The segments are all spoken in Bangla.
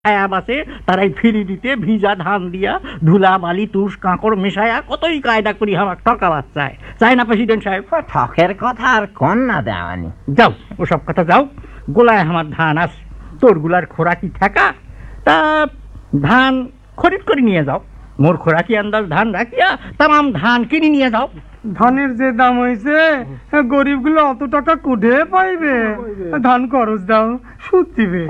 আছে তারাই ফিরি দিতে ভিজা ধান দিয়া ধুলা বালি তুষ কাঁকড় মেশায়া কতই কায়দা করি আমার ঠকাবার চায় না প্রেসিডেন্ট সাহেব। ঠকের কথা আর কোন না দেওয়ানি। যাও ওসব কথা যাও, গোলায় আমার ধান আছে, তোর গুলার খোরাকি ঠেকা, তা ধান খরিদ করে নিয়ে যাও। মোর খোরাকি আন্দাজ ধান রাখিয়া তাম ধান কিনে নিয়ে যাও। ধানের যে দাম হয়েছে গরিব গুলো অত টাকা কুঠে পাইবে? ধান খরচ দাও, সুদ দিবে।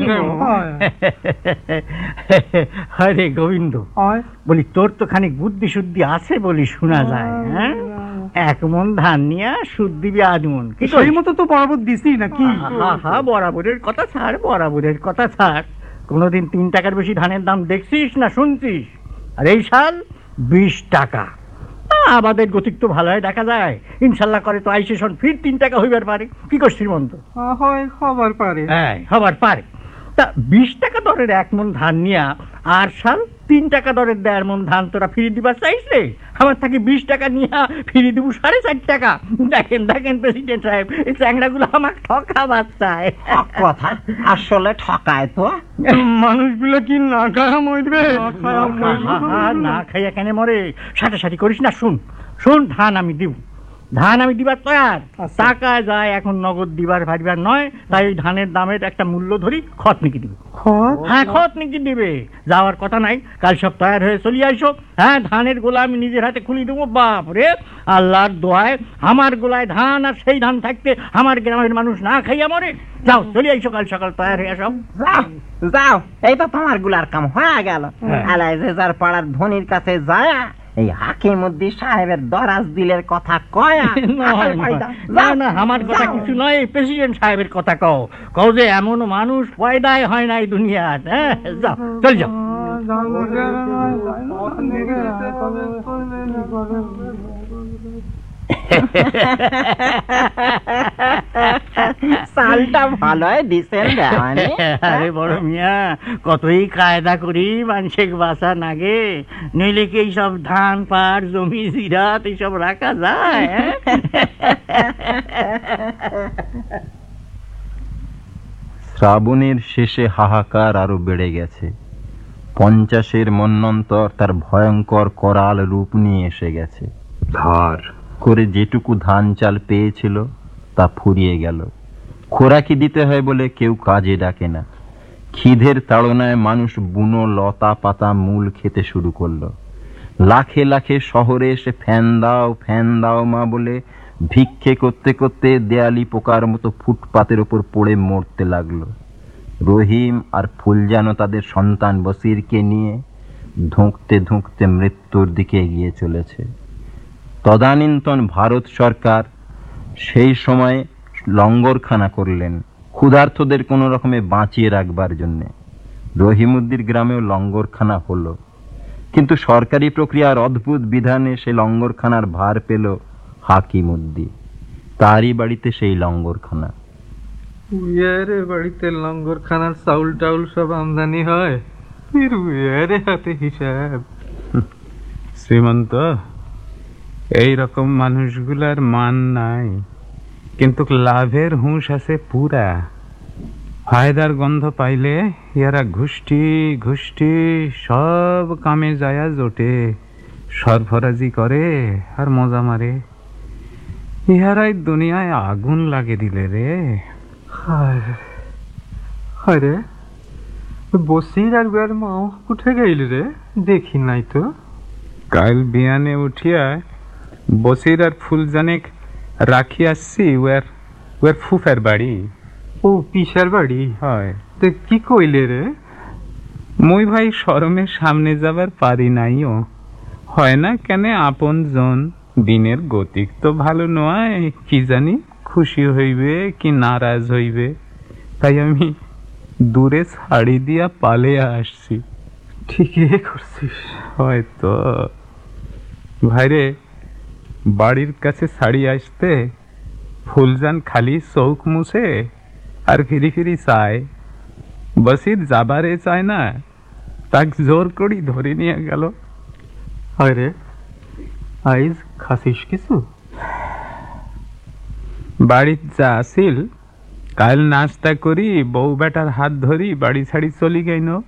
আরে গোবিন্দ, বলি তোর তো খানিক বুদ্ধি শুদ্ধি আছে বলি শোনা যায়। হ্যাঁ, 1 মণ ধান নিয়ে সুদ দিবি 8 মণ। সেই মতো তো বরাবর দিছি নাকি? বরাবরের কথা ছাড়, বরাবরের কথা ছাড়। কোনোদিন 3 টাকার বেশি ধানের দাম দেখছিস না শুনছিস? আর এই সাল 20 টাকা। আমাদের গতিক তো ভালো হয় দেখা যায়, ইনশাল্লাহ করে তো আইসেশন ফির 3 টাকা হইবার পারে। কি করছিস শ্রীমন্ত? হবার পারে, হ্যাঁ হবার পারে। তা 20 টাকা দরের 1 মণ ধান নিয়া আর সাল 3 টাকা দরের 1.5 মণ ধান তোরা ফিরিয়ে দিবার চাইছে? আমার থেকে 20 টাকা নিয়া ফিরিয়ে দিব 4.5 টাকা। দেখেন দেখেন প্রেসিডেন্ট সাহেব, এই চ্যাংড়াগুলো আমাকে ঠকাবার চায়। কথা আসলে ঠকায় তো। মানুষগুলো কি না খায়া মরবে? না খাইয়া কেন মরে? সাটাসাটি করিস না। শুন, ধান আমি দিবার তৈয়ার। টাকায় যায় এখন নগদ দিবার ভারিবার নয়, তাই ওই ধানের দামের একটা মূল্য ধরি খত নিকি দিবে। হ্যাঁ, খত নিকি দিবে, যাওয়ার কথা নাই। কাল সব তৈয়ার হয়ে চলে আইসো। হ্যাঁ, ধানের গোলা আমি নিজের হাতে খুলি দেবো। বাপ রে, আল্লাহর দোয়ায় আমার গোলায় ধান, আর সেই ধান থাকতে আমার গ্রামের মানুষ না খাইয়া মরে। যাও চলে আইসো, কাল সকাল তৈয়ার হয়ে সব যাও। এই তো তোমার গুলার কাম হয়ে গেল। আলাইজার পাড়ার ধনির কাছে যায় এই হাকিমউদ্দিন সাহেবের দরাজ দিলের কথা কয় না, আমার কথা কিছু নয়, প্রেসিডেন্ট সাহেবের কথা কও যে এমন মানুষ পয়দায় হয় নাই দুনিয়ার। হ্যাঁ, যাও চল যাও। সালটা ভালো দিছেন। আরে বড় মিয়া, কতই কায়দা করি মানুষের বাসা নাগে, নইলে কি এইসব ধান পাট জমি জিরাত এইসব রাখা যায়? শ্রাবণের শেষে হাহাকার আরো বেড়ে গেছে। 50-এর মন্বন্তর তার ভয়ঙ্কর করাল রূপ নিয়ে এসে গেছে। ধার করে যেটুকু ধান চাল পেয়েছিল তা ফুরিয়ে গেল। খোরাকি দিতে হয় বলে কেউ কাজে ডাকে না। খিদের তাড়নায় মানুষ বুনো লতা পাতা মূল খেতে শুরু করলো। লাখে লাখে শহরে এসে ফ্যান দাও মা বলে ভিক্ষে করতে করতে দেয়ালি পোকার মতো ফুটপাতের ওপর পড়ে মরতে লাগলো। রহিম আর ফুলজানো তাদের সন্তান বসিরকে নিয়ে ধুঁকতে ধুঁকতে মৃত্যুর দিকে এগিয়ে চলেছে। তদানীন্তন ভারত সরকার সেই সময় লঙ্গরখানা করলেন ক্ষুধার্তদের কোনো রকমে বাঁচিয়ে রাখবার জন্যে। রহিমউদ্দিন গ্রামেও লঙ্গরখানা হলো, কিন্তু সরকারি প্রক্রিয়ার অদ্ভুত বিধানে সে লঙ্গরখানার ভার পেল হাকিমউদ্দিন। তারই বাড়িতে সেই লঙ্গরখানা। বাড়িতে লঙ্গরখানার চাউল টাউল সব আমদানি হয়, হাতে হিসাব। শ্রীমন্ত, এইরকম মানুষগুলার মান নাই, কিন্তু লাভের হুঁশ আছে পুরা। ফায়দার গন্ধ পাইলে ইয়ারা ঘুষ্টি সব কামে যায়া জোটে, সরফরাজি করে আর মজা মারে। ইহারাই দুনিয়ায় আগুন লাগে দিলে রে। রে বসির আর বের মাও উঠে গেল রে, দেখি নাই তো। কাল বিয়ানে উঠিয়া বসির আর ফুলজানেক রাখি আসছি ওয়ার ফুফের বাড়ি। ও পিসার বাড়ি? হয়। তো কি কইলে রে? মুই ভাই শরমের সামনে যাবার পারি নাইও। হয় না কেন আপন জন, দিনের গতিক তো ভালো নয়, কি জানি খুশি হইবে কি নারাজ হইবে, তাই আমি দূরে ছাড়ি দিয়া পালিয়ে আসছি। ঠিকই করছিস। হয়তো ভাইরে, বাড়ির কাছে ছাড়ি আসতে ফুলজান খালি চৌক মুছে আর ফিরি চায়। বসির যাবারে চায় না, তাক জোর করি ধরে নিয়ে গেল। আরে আইজ খাসিস কিছু? বাড়ির যা আসিল কাল নাস্তা করি বউ বেটার হাত ধরি বাড়ি ছাড়ি চলি গেল।